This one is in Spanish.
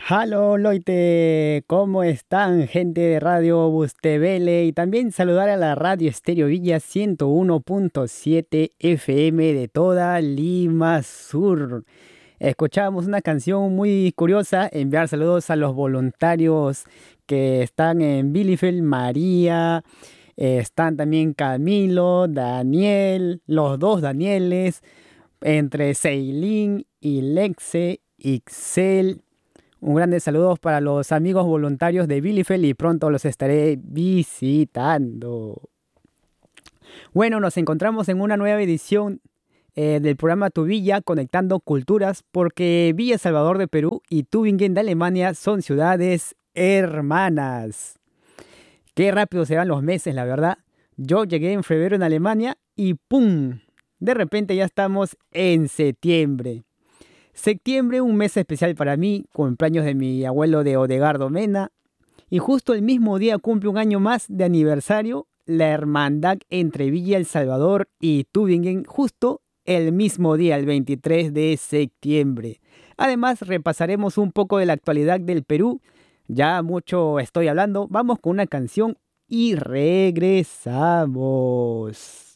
Halo Loite, ¿cómo están gente de Radio Bustebele? Y también saludar a la Radio Estéreo Villa 101.7 FM de toda Lima Sur. Escuchábamos una canción muy curiosa, enviar saludos a los voluntarios que están en Bielefeld, María, están también Camilo, Daniel, los dos Danieles, entre Ceilín y Lexe, Ixel. Un grande saludo para los amigos voluntarios de Bielefeld y pronto los estaré visitando. Bueno, nos encontramos en una nueva edición del programa Tu Villa, conectando culturas, porque Villa Salvador de Perú y Tübingen de Alemania son ciudades hermanas. Qué rápido se van los meses, la verdad. Yo llegué en febrero en Alemania y ¡pum! De repente ya estamos en septiembre. Septiembre, un mes especial para mí, cumpleaños de mi abuelo de Odegardo Mena. Y justo el mismo día cumple un año más de aniversario la hermandad entre Villa El Salvador y Tübingen, justo el mismo día, el 23 de septiembre. Además, repasaremos un poco de la actualidad del Perú. Ya mucho estoy hablando. Vamos con una canción y regresamos.